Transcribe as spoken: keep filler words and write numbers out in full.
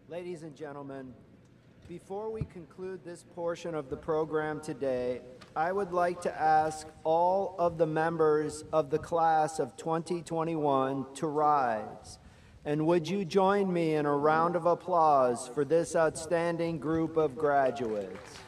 Ladies and gentlemen, before we conclude this portion of the program today, I would like to ask all of the members of the class of twenty twenty-one to rise. And would you join me in a round of applause for this outstanding group of graduates?